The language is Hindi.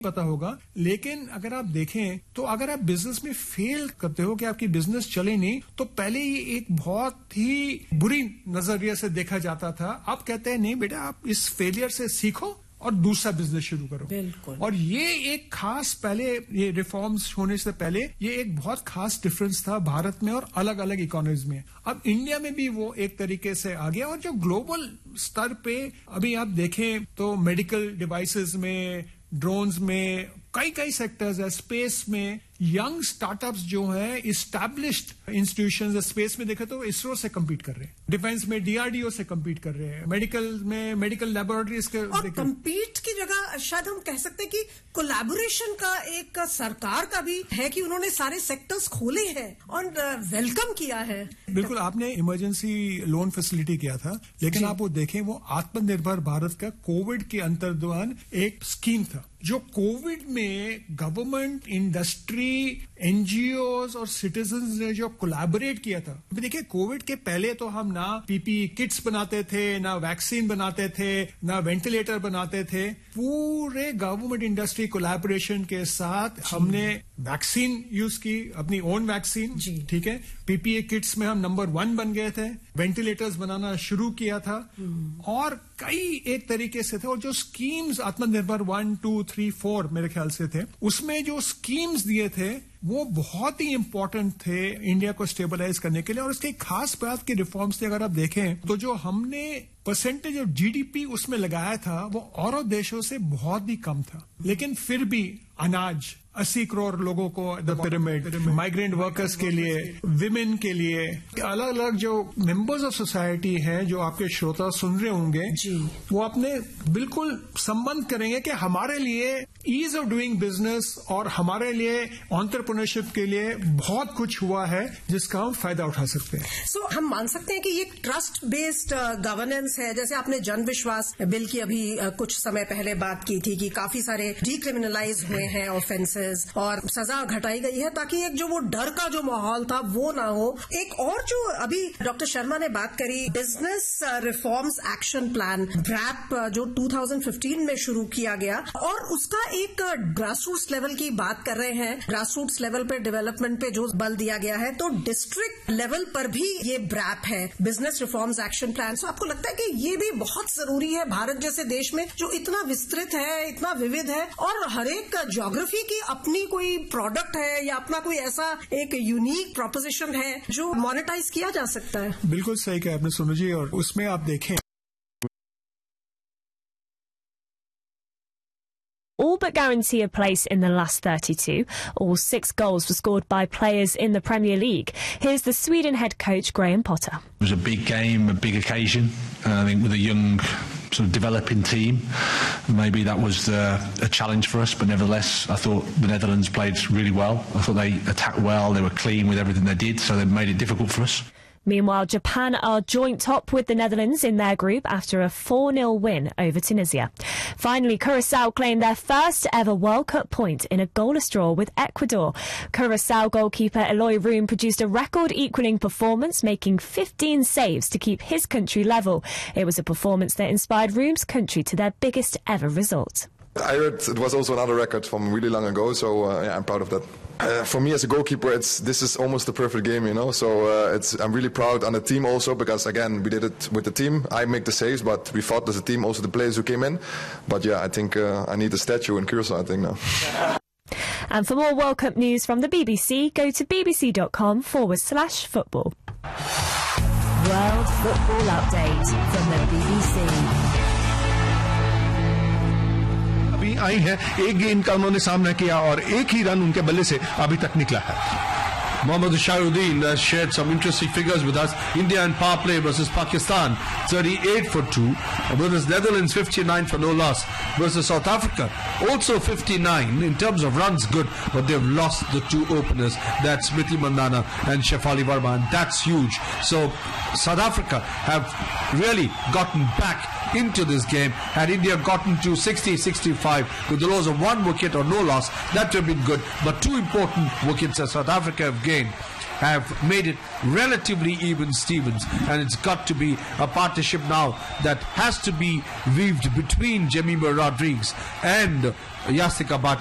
पता होगा, लेकिन अगर आप देखें तो अगर आप बिजनेस में फेल करते हो कि आपकी बिजनेस चले नहीं, तो पहले ये एक बहुत ही बुरी नजरिए से देखा जाता था। अब कहते हैं नहीं बेटा, आप इस फेलियर से सीखो और दूसरा बिजनेस शुरू करो। बिल्कुल। और ये एक खास, पहले ये रिफॉर्म्स होने से पहले ये एक बहुत खास डिफरेंस था भारत में और अलग अलग इकोनॉमीज में। अब इंडिया में भी वो एक तरीके से आ गया। और जो ग्लोबल स्तर पे अभी आप देखें तो मेडिकल डिवाइसेस में, ड्रोन्स में, कई सेक्टर्स है, स्पेस में यंग स्टार्टअप्स जो है इस्टेब्लिश्ड इंस्टीट्यूशंस, स्पेस में देखे तो इसरो से कम्पीट कर रहे हैं, डिफेंस में डीआरडीओ से कम्पीट कर रहे हैं, मेडिकल में मेडिकल लेबोरेटरीज के। और कम्पीट की जगह शायद हम कह सकते हैं कि कोलैबोरेशन का एक सरकार का भी है कि उन्होंने सारे सेक्टर्स खोले हैं और वेलकम किया है। बिल्कुल, आपने इमरजेंसी लोन फैसिलिटी किया था, लेकिन आप वो देखें वो आत्मनिर्भर भारत का कोविड के अंतर्दौरान एक स्कीम था जो कोविड में गवर्नमेंट, इंडस्ट्री, एनजीओज और सिटीजन्स ने जो कोलैबोरेट किया था। अभी देखिए, कोविड के पहले तो हम ना पीपीई किट्स बनाते थे, ना वैक्सीन बनाते थे, ना वेंटिलेटर बनाते थे। पूरे गवर्नमेंट इंडस्ट्री कोलैबोरेशन के साथ हमने वैक्सीन यूज की, अपनी ओन वैक्सीन, ठीक है। पीपीई किट्स में हम नंबर 1 बन गए थे, वेंटिलेटर्स बनाना शुरू किया था और कई एक तरीके से थे। और जो स्कीम्स आत्मनिर्भर 1, 2, 3, 4 मेरे ख्याल से थे, उसमें जो स्कीम्स दिए थे वो बहुत ही इंपॉर्टेंट थे इंडिया को स्टेबलाइज करने के लिए। और इसके खास बात के रिफॉर्म्स थे, अगर आप देखें तो जो हमने परसेंटेज ऑफ जीडीपी उसमें लगाया था वो औरों देशों से बहुत ही कम था। लेकिन फिर भी अनाज 80 करोड़ लोगों को, द पिरामिड, माइग्रेंट वर्कर्स के लिए, विमेन के लिए, अलग अलग जो मेंबर्स ऑफ सोसाइटी हैं जो आपके श्रोता सुन रहे होंगे, वो अपने बिल्कुल संबंध करेंगे कि हमारे लिए ईज ऑफ डूइंग बिजनेस और हमारे लिए एंटरप्रेन्योरशिप के लिए बहुत कुछ हुआ है जिसका हम फायदा उठा सकते हैं। सो हम मान सकते हैं कि ये ट्रस्ट बेस्ड गवर्नेंस है। जैसे आपने जन विश्वास बिल की अभी कुछ समय पहले बात की थी कि काफी सारे डिक्रिमिनलाइज हुए हैं ऑफेंसेस और सजा घटाई गई है ताकि एक जो वो डर का जो माहौल था वो ना हो। एक और जो अभी डॉक्टर शर्मा ने बात करी, business reforms action plan wrap जो 2015 में शुरू किया गया और उसका एक ग्रासरूट्स लेवल की बात कर रहे हैं। ग्रासरूट्स लेवल पे डेवलपमेंट पे जो बल दिया गया है, तो डिस्ट्रिक्ट लेवल पर भी ये ब्रैप है, बिजनेस रिफॉर्म्स एक्शन प्लान। तो आपको लगता है कि ये भी बहुत जरूरी है भारत जैसे देश में जो इतना विस्तृत है, इतना विविध है और हर एक ज्योग्राफी की अपनी कोई प्रोडक्ट है या अपना कोई ऐसा एक यूनिक प्रोपोजिशन है जो मोनेटाइज किया जा सकता है? बिल्कुल सही कहा आपने सोनू जी। और उसमें आप देखें, all but guarantee a place in the last 32. All 6 goals were scored by players in the Premier League. Here's the Sweden head coach Graham Potter. It was a big game, a big occasion. I think with a young sort of developing team, maybe that was a challenge for us, but nevertheless I thought the Netherlands played really well. I thought they attacked well, they were clean with everything they did, so they made it difficult for us. Meanwhile, Japan are joint top with the Netherlands in their group after a 4-0 win over Tunisia. Finally, Curaçao claimed their first ever World Cup point in a goalless draw with Ecuador. Curaçao goalkeeper Eloy Room produced a record-equalling performance, making 15 saves to keep his country level. It was a performance that inspired Room's country to their biggest ever result. I heard it was also another record from really long ago, so yeah, I'm proud of that. For me as a goalkeeper, this is almost the perfect game, you know. So I'm really proud on the team also because again we did it with the team. I make the saves, but we fought as a team. Also the players who came in. But yeah, I think I need a statue in Curaçao, I think now. And for more World Cup news from the BBC, go to bbc.com/football. World Football Update from the BBC. आई है, एक गेंद का उन्होंने सामना किया और एक ही रन उनके बल्ले से अभी तक निकला है। Mohammad Shahruddin has shared some interesting figures with us. India in power play versus Pakistan 38 for 2 versus Netherlands 59 for no loss versus South Africa also 59 in terms of runs, good, but they've lost the 2 openers, that's Smriti Mandhana and Shefali Verma, and that's huge. So South Africa have really gotten back into this game. Had India gotten to 60-65 with the loss of 1 wicket or no loss, that would have been good, but 2 important wickets that South Africa have gained. have made it relatively even Stevens, and it's got to be a partnership now that has to be weaved between Jemima Rodrigues and Yasika Bhatia.